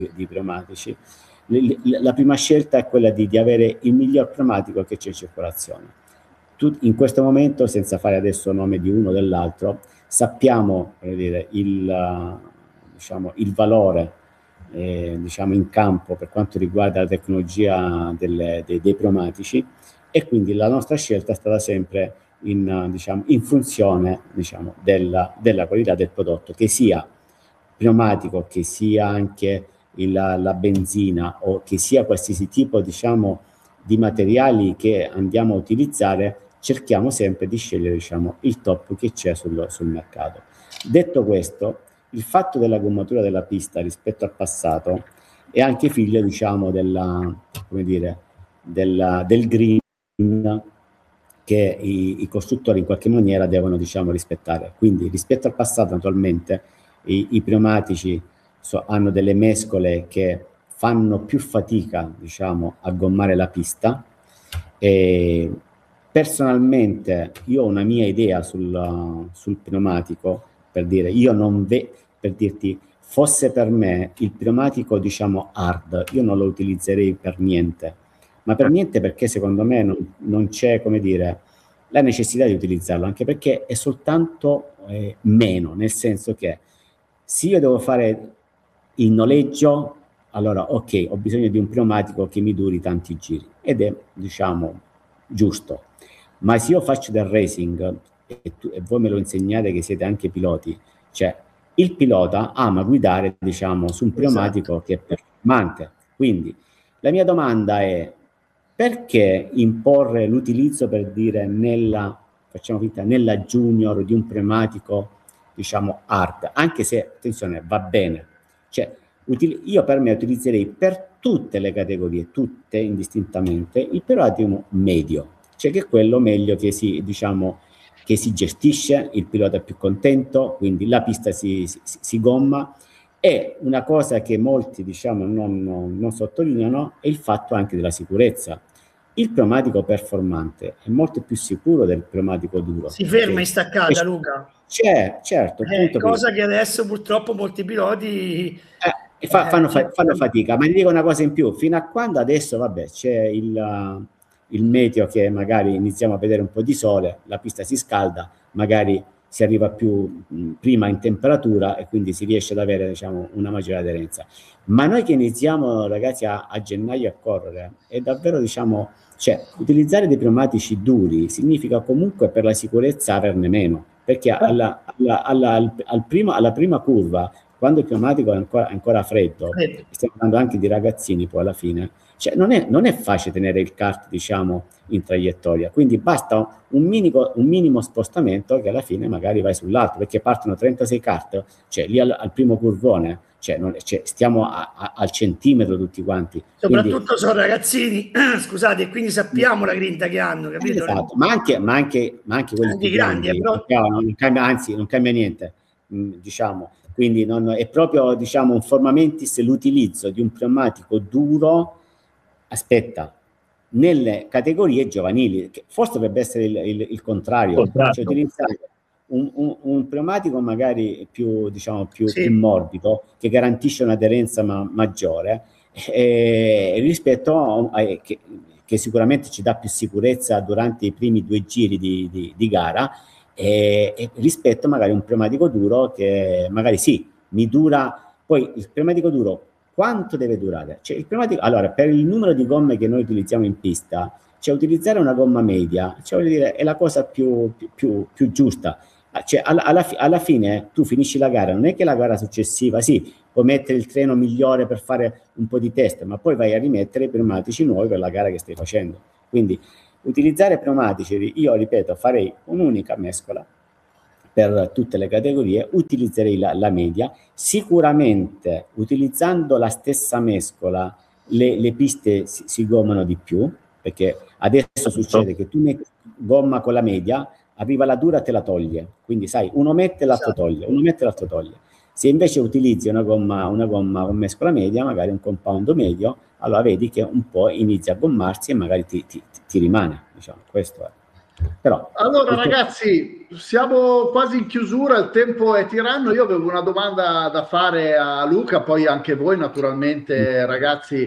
di pneumatici, la prima scelta è quella di avere il miglior pneumatico che c'è in circolazione. In questo momento, senza fare adesso nome di uno o dell'altro, sappiamo diciamo, il valore diciamo, in campo per quanto riguarda la tecnologia dei pneumatici, e quindi la nostra scelta è stata sempre diciamo, in funzione diciamo, della qualità del prodotto, che sia pneumatico, che sia anche la benzina, o che sia qualsiasi tipo diciamo, di materiali che andiamo a utilizzare. Cerchiamo sempre di scegliere diciamo, il top che c'è sul mercato. Detto questo, il fatto della gommatura della pista rispetto al passato è anche figlio diciamo, come dire, del green che i costruttori in qualche maniera devono diciamo, rispettare. Quindi rispetto al passato naturalmente i pneumatici hanno delle mescole che fanno più fatica diciamo, a gommare la pista. E personalmente io ho una mia idea sul pneumatico, per dire, io non per dirti, fosse per me il pneumatico diciamo hard, io non lo utilizzerei per niente, ma per niente, perché secondo me non c'è, come dire, la necessità di utilizzarlo, anche perché è soltanto meno, nel senso che se io devo fare il noleggio, allora ok, ho bisogno di un pneumatico che mi duri tanti giri, ed è diciamo giusto. Ma se io faccio del racing, e voi me lo insegnate che siete anche piloti, cioè il pilota ama guidare diciamo su un pneumatico che è performante. Quindi la mia domanda è: perché imporre l'utilizzo, per dire, facciamo finta, nella junior di un pneumatico diciamo hard, anche se, attenzione, va bene, cioè io per me utilizzerei per tutte le categorie, tutte indistintamente, il pneumatico medio, cioè che è quello meglio che diciamo, che si gestisce, il pilota è più contento, quindi la pista si gomma. E una cosa che molti diciamo non sottolineano è il fatto anche della sicurezza. Il pneumatico performante è molto più sicuro del pneumatico duro. Si ferma in staccata, Luca. Certo. Cosa che adesso purtroppo molti piloti fanno fatica, ma ti dico una cosa in più: fino a quando adesso, vabbè, c'è il meteo che magari iniziamo a vedere un po' di sole, la pista si scalda, magari si arriva prima in temperatura e quindi si riesce ad avere diciamo, una maggiore aderenza. Ma noi che iniziamo, ragazzi, a gennaio a correre, è davvero diciamo, cioè, utilizzare dei pneumatici duri significa comunque per la sicurezza averne meno, perché alla prima curva, quando il pneumatico è ancora freddo, stiamo parlando anche di ragazzini poi alla fine, cioè non è facile tenere il kart diciamo in traiettoria, quindi basta un minimo spostamento che alla fine magari vai sull'altro, perché partono 36 kart, cioè lì al primo curvone, cioè stiamo al centimetro tutti quanti. Soprattutto quindi, sono ragazzini, scusate, e quindi sappiamo la grinta che hanno, capito? Esatto, ma anche quelli più grandi, non cambia niente, diciamo. Quindi è proprio diciamo un formamentis l'utilizzo di un pneumatico duro, nelle categorie giovanili, che forse dovrebbe essere il contrario, cioè utilizzare un pneumatico magari più morbido, che garantisce un'aderenza maggiore, rispetto che sicuramente ci dà più sicurezza durante i primi 2 giri di gara, e rispetto magari a un pneumatico duro che magari sì, mi dura. Poi il pneumatico duro quanto deve durare? Cioè, il pneumatico, allora, per il numero di gomme che noi utilizziamo in pista, cioè utilizzare una gomma media, cioè, voglio dire, è la cosa più giusta. Cioè, alla fine tu finisci la gara, non è che la gara successiva, sì, puoi mettere il treno migliore per fare un po' di test, ma poi vai a rimettere i pneumatici nuovi per la gara che stai facendo. Quindi utilizzare pneumatici, io ripeto, farei un'unica mescola per tutte le categorie, utilizzerei la media. Sicuramente utilizzando la stessa mescola le piste si gommano di più, perché adesso succede che tu metti gomma con la media, arriva la dura, te la toglie, quindi sai, uno mette l'altro toglie, uno mette l'altro toglie. Se invece utilizzi una gomma con mescola media, magari un compound medio, allora vedi che un po' inizia a gommarsi e magari ti rimane, diciamo, questo è. Però, allora ragazzi, siamo quasi in chiusura, il tempo è tiranno. Io avevo una domanda da fare a Luca, poi anche voi naturalmente ragazzi